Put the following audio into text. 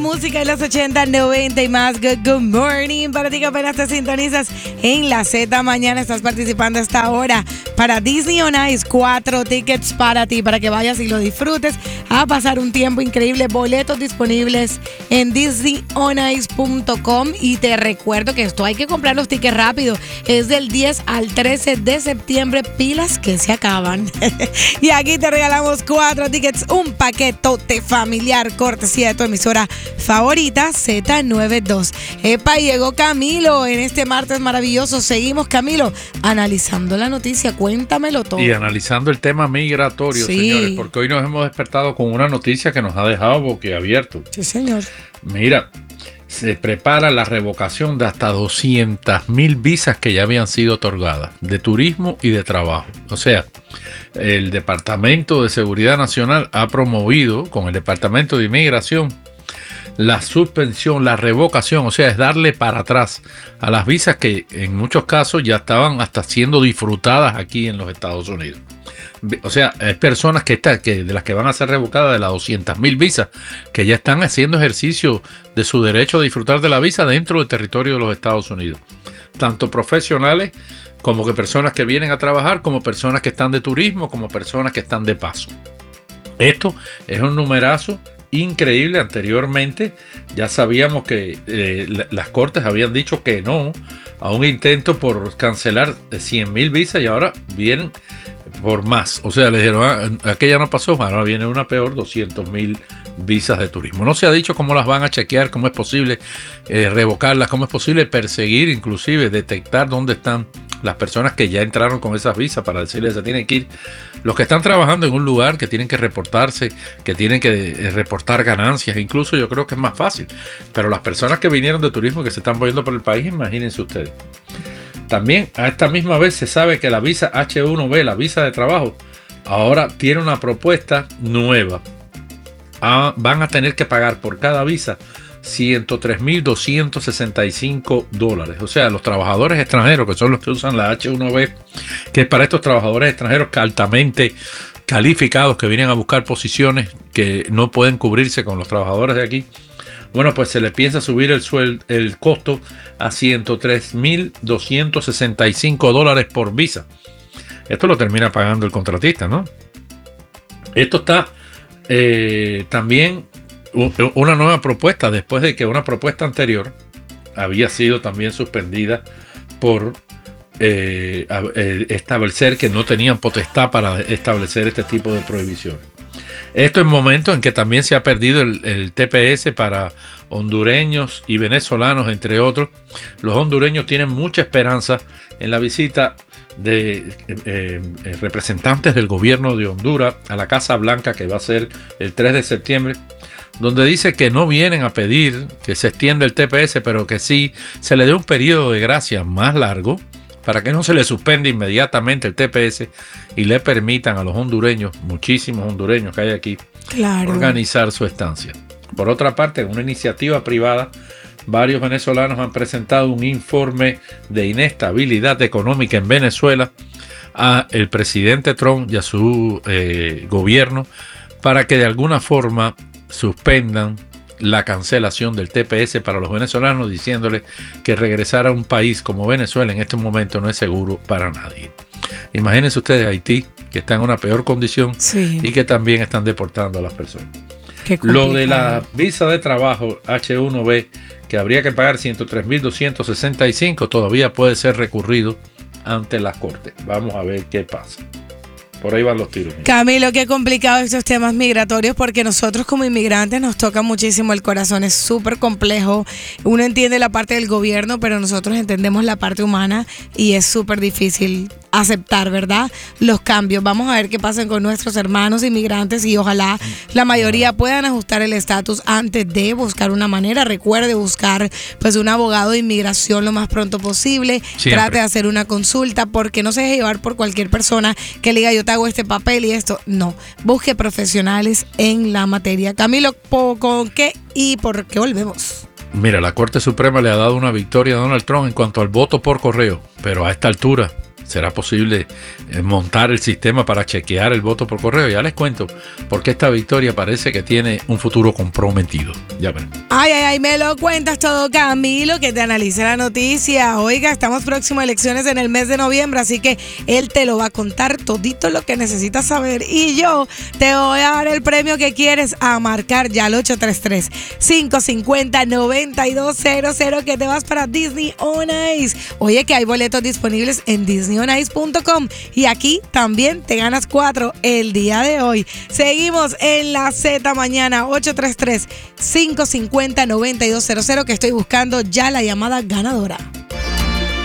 música de los 80, 90 y más. Good morning. Para ti que apenas te sintonizas en la Z mañana, estás participando a esta hora para Disney on Ice. 4 tickets para ti, para que vayas y lo disfrutes, a pasar un tiempo increíble. Boletos disponibles en disneyonice.com. Y te recuerdo que esto hay que comprar los tickets rápido. Es del 10 al 13 de septiembre. Pilas que se acaban. Y aquí te regalamos 4 tickets, un paquetote familiar, cortesía de tu emisora favorita, Z92. Epa, llegó Camilo en este martes maravilloso. Seguimos, Camilo, analizando la noticia. Cuéntamelo todo. Y analizando el tema migratorio, sí, señores, porque hoy nos hemos despertado con una noticia que nos ha dejado boquiabierto. Sí, señor. Mira, se prepara la revocación de hasta 200,000 visas que ya habían sido otorgadas, de turismo y de trabajo. O sea, el Departamento de Seguridad Nacional ha promovido con el Departamento de Inmigración la suspensión, la revocación, o sea, es darle para atrás a las visas que en muchos casos ya estaban hasta siendo disfrutadas aquí en los Estados Unidos. O sea, hay personas de las que van a ser revocadas de las 200,000 visas, que ya están haciendo ejercicio de su derecho a disfrutar de la visa dentro del territorio de los Estados Unidos. Tanto profesionales como que personas que vienen a trabajar, como personas que están de turismo, como personas que están de paso. Esto es un numerazo increíble. Anteriormente ya sabíamos que las cortes habían dicho que no a un intento por cancelar 100,000 visas y ahora vienen por más. O sea, le dijeron, aquella no pasó, ahora viene una peor, 200,000 visas de turismo. No se ha dicho cómo las van a chequear, cómo es posible revocarlas, cómo es posible perseguir, inclusive detectar dónde están las personas que ya entraron con esas visas, para decirles se tienen que ir. Los que están trabajando en un lugar, que tienen que reportarse, que tienen que reportar ganancias, incluso yo creo que es más fácil. Pero las personas que vinieron de turismo, que se están moviendo por el país, imagínense ustedes. También a esta misma vez se sabe que la visa H1B, la visa de trabajo, ahora tiene una propuesta nueva. Van a tener que pagar por cada visa $103,265. O sea, los trabajadores extranjeros, que son los que usan la H1B, que es para estos trabajadores extranjeros altamente calificados que vienen a buscar posiciones que no pueden cubrirse con los trabajadores de aquí. Bueno, pues se le piensa subir el costo a $103,265 por visa. Esto lo termina pagando el contratista, ¿no? Esto está también una nueva propuesta, después de que una propuesta anterior había sido también suspendida por establecer que no tenían potestad para establecer este tipo de prohibiciones. Esto en momentos en que también se ha perdido el TPS para hondureños y venezolanos, entre otros. Los hondureños tienen mucha esperanza en la visita de representantes del gobierno de Honduras a la Casa Blanca, que va a ser el 3 de septiembre, donde dice que no vienen a pedir que se extienda el TPS, pero que sí se le dé un periodo de gracia más largo para que no se le suspenda inmediatamente el TPS y le permitan a los hondureños, muchísimos hondureños que hay aquí, claro, organizar su estancia. Por otra parte, en una iniciativa privada, varios venezolanos han presentado un informe de inestabilidad económica en Venezuela a el presidente Trump y a su gobierno para que de alguna forma suspendan la cancelación del TPS para los venezolanos, diciéndoles que regresar a un país como Venezuela en este momento no es seguro para nadie. Imagínense ustedes Haití, que está en una peor condición, sí, y que también están deportando a las personas. Lo de la visa de trabajo H1B, que habría que pagar $103,265, todavía puede ser recurrido ante las cortes. Vamos a ver qué pasa. Por ahí van los tiros. Camilo, qué complicado estos temas migratorios, porque nosotros como inmigrantes nos toca muchísimo el corazón, es súper complejo. Uno entiende la parte del gobierno, pero nosotros entendemos la parte humana y es súper difícil aceptar, ¿verdad?, los cambios. Vamos a ver qué pasa con nuestros hermanos inmigrantes y ojalá la mayoría puedan ajustar el estatus antes de buscar una manera. Recuerde buscar pues un abogado de inmigración lo más pronto posible. Siempre. Trate de hacer una consulta, porque no se deje llevar por cualquier persona que le diga yo te hago este papel y esto. No, busque profesionales en la materia. Camilo, ¿con qué y por qué volvemos? Mira, la Corte Suprema le ha dado una victoria a Donald Trump en cuanto al voto por correo, pero a esta altura ¿Será posible montar el sistema para chequear el voto por correo? Ya les cuento, porque esta victoria parece que tiene un futuro comprometido. Ya verán. Ay, me lo cuentas todo, Camilo, que te analice la noticia. Oiga, estamos próximos a elecciones en el mes de noviembre, así que él te lo va a contar todito lo que necesitas saber. Y yo te voy a dar el premio que quieres, a marcar ya al 833-550-9200, que te vas para Disney on Ice. Oye, que hay boletos disponibles en DisneyOnIce.com y aquí también te ganas 4 el día de hoy. Seguimos en la Z mañana, 833-550-9200, que estoy buscando ya la llamada ganadora.